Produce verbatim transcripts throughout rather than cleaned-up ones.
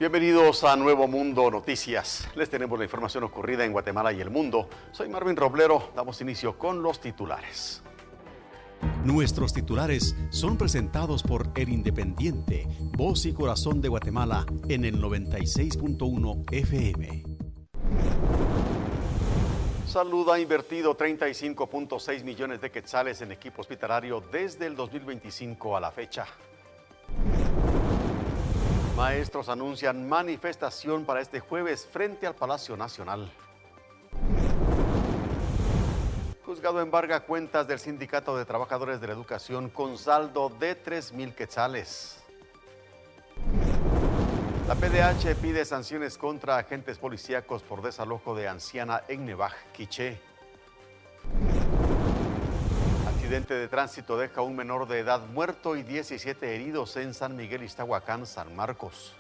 Bienvenidos a Nuevo Mundo Noticias. Les tenemos la información ocurrida en Guatemala y el mundo. Soy Marvin Roblero. Damos inicio con los titulares. Nuestros titulares son presentados por El Independiente, voz y corazón de Guatemala en el noventa y seis punto uno F M. Salud ha invertido treinta y cinco punto seis millones de quetzales en equipo hospitalario desde el dos mil veinticinco a la fecha. Maestros anuncian manifestación para este jueves frente al Palacio Nacional. Juzgado embarga cuentas del Sindicato de Trabajadores de la Educación con saldo de tres mil quetzales. La P D H pide sanciones contra agentes policíacos por desalojo de anciana en Nevaj, Quiché. Accidente de tránsito deja a un menor de edad muerto y diecisiete heridos en San Miguel Iztahuacán, San Marcos.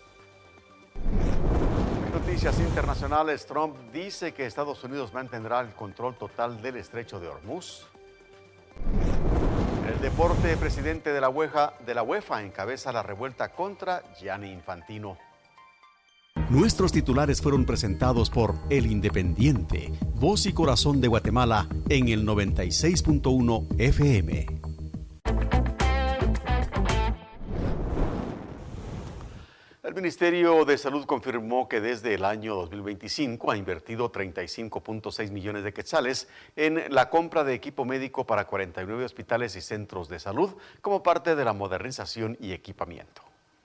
En noticias internacionales, Trump dice que Estados Unidos mantendrá el control total del estrecho de Hormuz. En el deporte, presidente de la UEFA, de la UEFA encabeza la revuelta contra Gianni Infantino. Nuestros titulares fueron presentados por El Independiente, voz y corazón de Guatemala en el noventa y seis punto uno F M. El Ministerio de Salud confirmó que desde el año dos mil veinticinco ha invertido treinta y cinco punto seis millones de quetzales en la compra de equipo médico para cuarenta y nueve hospitales y centros de salud como parte de la modernización y equipamiento.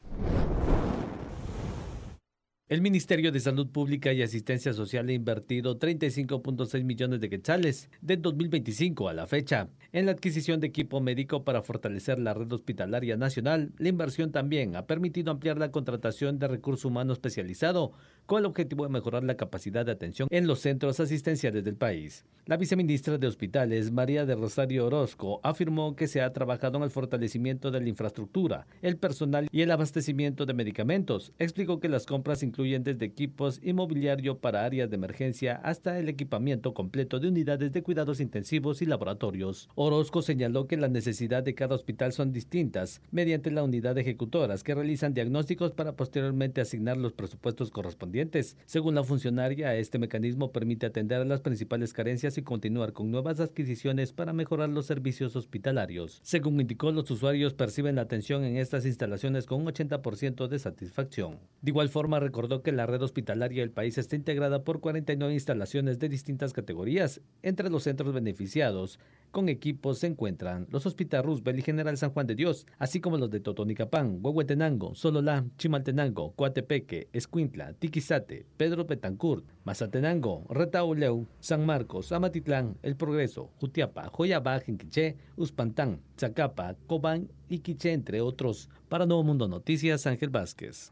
El Ministerio de Salud Pública y Asistencia Social ha invertido treinta y cinco punto seis millones de quetzales del dos mil veinticinco a la fecha en la adquisición de equipo médico para fortalecer la red hospitalaria nacional. La inversión también ha permitido ampliar la contratación de recurso humano especializado con el objetivo de mejorar la capacidad de atención en los centros asistenciales del país. La viceministra de Hospitales, María de Rosario Orozco, afirmó que se ha trabajado en el fortalecimiento de la infraestructura, el personal y el abastecimiento de medicamentos. Explicó que las compras incluyen desde equipos y mobiliario para áreas de emergencia hasta el equipamiento completo de unidades de cuidados intensivos y laboratorios. Orozco señaló que las necesidades de cada hospital son distintas mediante la unidad de ejecutoras que realizan diagnósticos para posteriormente asignar los presupuestos correspondientes. Según la funcionaria, este mecanismo permite atender a las principales carencias y continuar con nuevas adquisiciones para mejorar los servicios hospitalarios. Según indicó, los usuarios perciben la atención en estas instalaciones con un ochenta por ciento de satisfacción. De igual forma, recordó que la red hospitalaria del país está integrada por cuarenta y nueve instalaciones de distintas categorías. Entre los centros beneficiados con equipos se encuentran los Hospital Roosevelt y General San Juan de Dios, así como los de Totonicapán, Huehuetenango, Sololá, Chimaltenango, Coatepeque, Escuintla, Tiquizate, Pedro Betancourt, Mazatenango, Retauleu, San Marcos, Amatitlán, El Progreso, Jutiapa, Joyabá, Jinquiché, Uspantán, Zacapa, Cobán y Quiché, entre otros. Para Nuevo Mundo Noticias, Ángel Vázquez.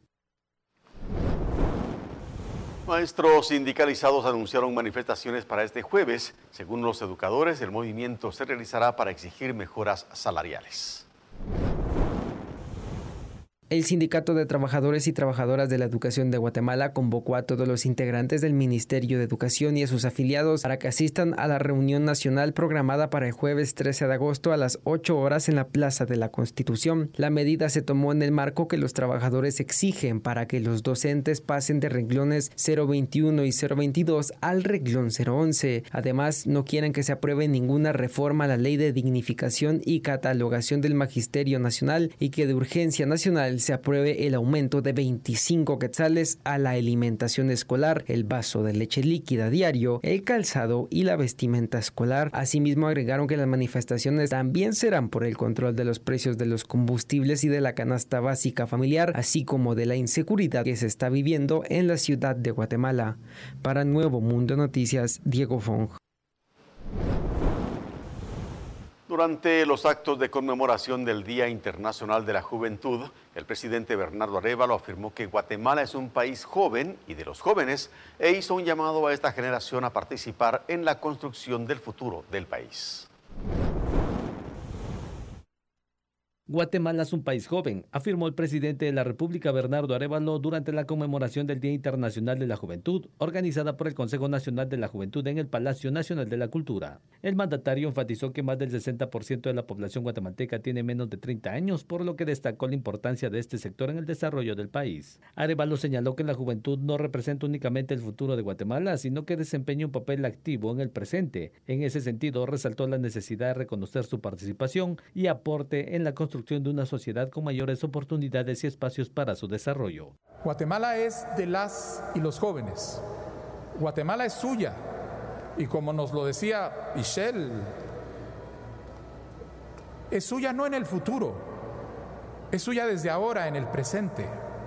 Maestros sindicalizados anunciaron manifestaciones para este jueves. Según los educadores, el movimiento se realizará para exigir mejoras salariales. El Sindicato de Trabajadores y Trabajadoras de la Educación de Guatemala convocó a todos los integrantes del Ministerio de Educación y a sus afiliados para que asistan a la reunión nacional programada para el jueves trece de agosto a las ocho horas en la Plaza de la Constitución. La medida se tomó en el marco que los trabajadores exigen para que los docentes pasen de renglones cero veintiuno y cero veintidós al renglón cero once. Además, no quieren que se apruebe ninguna reforma a la Ley de Dignificación y Catalogación del Magisterio Nacional y que de urgencia nacional se apruebe el aumento de veinticinco quetzales a la alimentación escolar, el vaso de leche líquida diario, el calzado y la vestimenta escolar. Asimismo, agregaron que las manifestaciones también serán por el control de los precios de los combustibles y de la canasta básica familiar, así como de la inseguridad que se está viviendo en la ciudad de Guatemala. Para Nuevo Mundo Noticias, Diego Fong. Durante los actos de conmemoración del Día Internacional de la Juventud, el presidente Bernardo Arévalo afirmó que Guatemala es un país joven y de los jóvenes e hizo un llamado a esta generación a participar en la construcción del futuro del país. Guatemala es un país joven, afirmó el presidente de la República, Bernardo Arévalo, durante la conmemoración del Día Internacional de la Juventud, organizada por el Consejo Nacional de la Juventud en el Palacio Nacional de la Cultura. El mandatario enfatizó que más del sesenta por ciento de la población guatemalteca tiene menos de treinta años, por lo que destacó la importancia de este sector en el desarrollo del país. Arévalo señaló que la juventud no representa únicamente el futuro de Guatemala, sino que desempeña un papel activo en el presente. En ese sentido, resaltó la necesidad de reconocer su participación y aporte en la construcción de una sociedad con mayores oportunidades y espacios para su desarrollo. Guatemala es de las y los jóvenes. Guatemala es suya. Y como nos lo decía Michelle, es suya no en el futuro, es suya desde ahora, en el presente.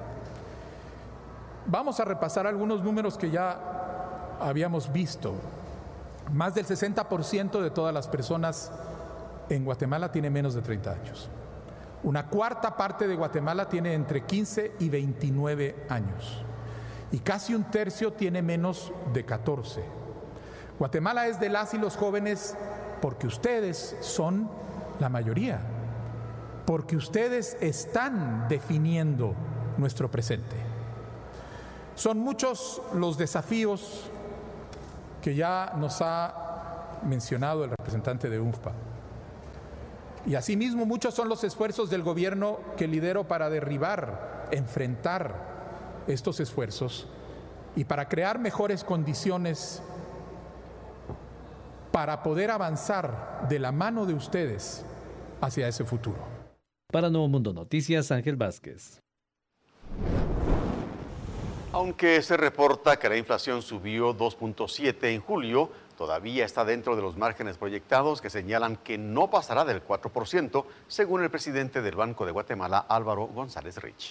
Vamos a repasar algunos números que ya habíamos visto. Más del sesenta por ciento de todas las personas en Guatemala tiene menos de treinta años. Una cuarta parte de Guatemala tiene entre quince y veintinueve años. Y casi un tercio tiene menos de catorce. Guatemala es de las y los jóvenes porque ustedes son la mayoría. Porque ustedes están definiendo nuestro presente. Son muchos los desafíos que ya nos ha mencionado el representante de U N F P A. Y asimismo muchos son los esfuerzos del gobierno que lidero para derribar, enfrentar estos esfuerzos y para crear mejores condiciones para poder avanzar de la mano de ustedes hacia ese futuro. Para Nuevo Mundo Noticias, Ángel Vázquez. Aunque se reporta que la inflación subió dos punto siete en julio, todavía está dentro de los márgenes proyectados que señalan que no pasará del cuatro por ciento, según el presidente del Banco de Guatemala, Álvaro González Ricci.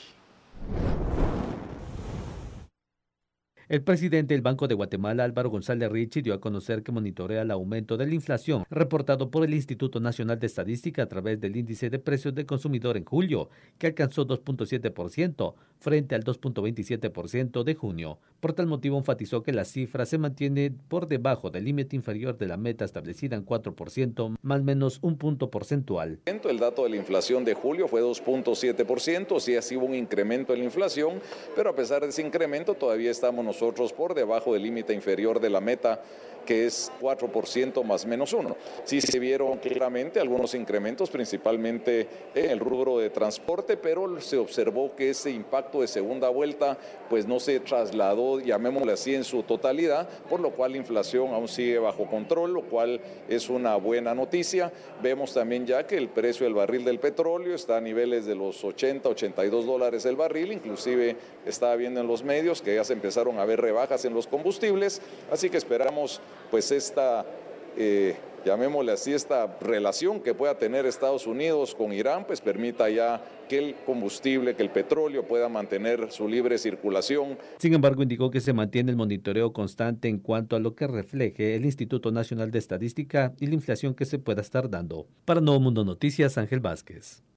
El presidente del Banco de Guatemala, Álvaro González Ricci, dio a conocer que monitorea el aumento de la inflación reportado por el Instituto Nacional de Estadística a través del índice de precios del consumidor en julio, que alcanzó dos punto siete por ciento frente al dos punto veintisiete por ciento de junio. Por tal motivo, enfatizó que la cifra se mantiene por debajo del límite inferior de la meta establecida en cuatro por ciento, más o menos un punto porcentual. El dato de la inflación de julio fue dos punto siete por ciento, sí así hubo un incremento en la inflación, pero a pesar de ese incremento todavía estamos nosotros por debajo del límite inferior de la meta, que es cuatro por ciento más menos uno. Sí se vieron claramente algunos incrementos, principalmente en el rubro de transporte, pero se observó que ese impacto de segunda vuelta pues no se trasladó, llamémosle así, en su totalidad, por lo cual la inflación aún sigue bajo control, lo cual es una buena noticia. Vemos también ya que el precio del barril del petróleo está a niveles de los ochenta, ochenta y dos dólares el barril, inclusive estaba viendo en los medios que ya se empezaron a ver rebajas en los combustibles, así que esperamos pues esta, eh, llamémosle así, esta relación que pueda tener Estados Unidos con Irán, pues permita ya que el combustible, que el petróleo pueda mantener su libre circulación. Sin embargo, indicó que se mantiene el monitoreo constante en cuanto a lo que refleje el Instituto Nacional de Estadística y la inflación que se pueda estar dando. Para Nuevo Mundo Noticias, Ángel Vázquez.